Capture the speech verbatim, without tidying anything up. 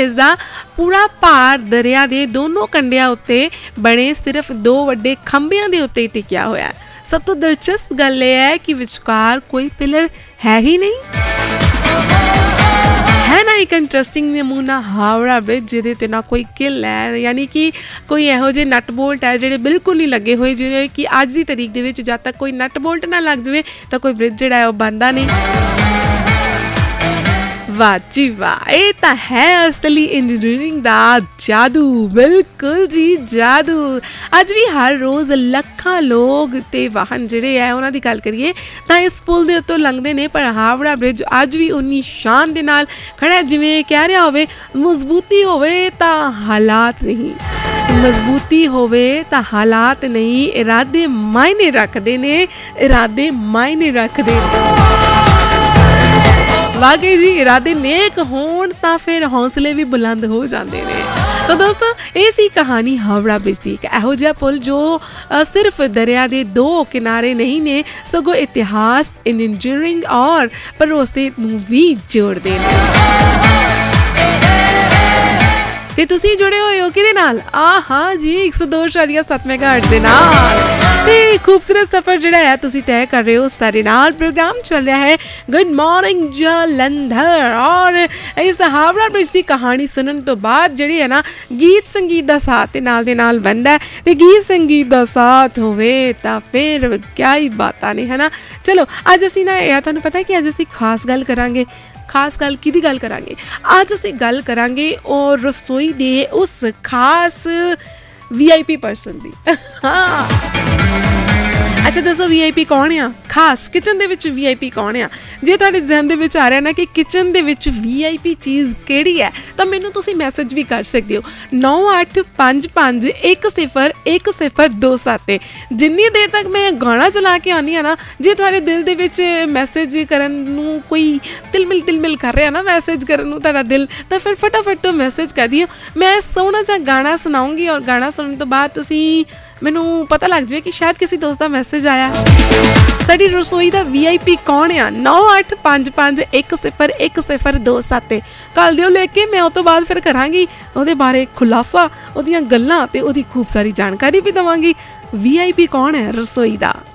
इसका पूरा भार दरिया के दोनों कंढियां उत्ते बने सिर्फ दो वड्डे खंभियां दे उत्ते टिकिया होया है। सब तो दिलचस्प गल यह है कि विचकार कोई पिलर है ही नहीं। है ना एक इंटरस्टिंग नमूना हावड़ा ब्रिज जिहदे ते ना कोई किल है, यानी कि कोई इहो जे नट बोल्ट है जिहड़े बिल्कुल नहीं लगे हुए, जिहड़े कि अज की तरीक दे विच जद तक कोई नट बोल्ट ना लग जाए तो कोई ब्रिज जिहड़ा है वो बनदा नहीं। वाह जी वाह, ये तो है असली इंजीनियरिंग दा जादू, बिल्कुल जी जादू। अज भी हर रोज़ लखां लोग ते वाहन जिहड़े है उन्हां दी गल करिए तां इस पुल दे उत्तों लंघदे ने, पर हावड़ा ब्रिज अज भी उन्नी शान दे नाल खड़ा है जिवें कह रहा होवे मजबूती होवे तां हालात नहीं, मजबूती होवे तां हालात नहीं, इरादे मायने रखदे ने, इरादे मायने रखदे ने। वाकई जी इरादे नेक होण तां फिर हौसले भी बुलंद हो जाते हैं। तो दोस्तों ये सी कहानी हावड़ा ब्रिज की, एक इहो जिहा पुल जो सिर्फ दरिया के दो किनारे नहीं ने सगों इतिहास, इंजीनियरिंग और भरोसे नूं भी जोड़ते हैं। ते तुसी जुड़े हुए हो किहदे नाल? आ हाँ जी एक सौ दो इशारिया सत्त मेगाहर्ट्ज़ दे नाल ते खूबसूरत सफर जिहड़ा है तुसी तय कर रहे हो सारे नाल। प्रोग्राम चल रहा है गुड मॉर्निंग जलंधर और इस हावड़ा ब्रिज की कहानी सुनने तो बाद जिहड़ी है ना गीत संगीत का साथ नाल दे नाल बनदा है, ते गीत संगीत का साथ होवे तां फिर क्या ही बातां ने, है ना। चलो अज असीं ना या तुहानूं पता है कि अज असीं खास गल करांगे। खास गल किहदी गल करांगे? अज असीं गल करांगे और रसोई दे उस खास वी आई पी पर्सन दी। हाँ अच्छा दसो वी आई पी कौन आ? खास kitchen they which we I P कौन आ? जे तुहाडे ज़हन दे विच आ रहा ना कि kitchen they which we I P चीज़ किहड़ी है तो मैनू तुसीं मैसेज भी कर सकते हो नौ अठ पंज पंज एक सिफर एक सिफर दो सत्त। जिन्नी देर तक मैं गाना चला के आनी है ना, जे तुहाडे दिल दे विच मैसेज करन नूं कोई तिलमिल तिलमिल कर रहा ना मैसेज करन नूं तुहाडा दिल, तो फिर फटाफट तो मैसेज कर दिओ। मैं सोहना सा गाना सुनाऊंगी और गाना सुनने तो बाद तुसीं मैनू पता लग जाए कि शायद किसी दोस्त का मैसेज आया। साडी रसोई का वी आई पी कौन आ? नौ अठ पंज पंज एक सिफर एक सिफर दो सत्त कल दिओ लेके। मैं उस तो बाद फिर करांगी उहदे बारे खुलासा, उहदियां गल्लां ते उहदी खूब सारी जानकारी भी देवांगी। वी आई पी कौन है रसोई का?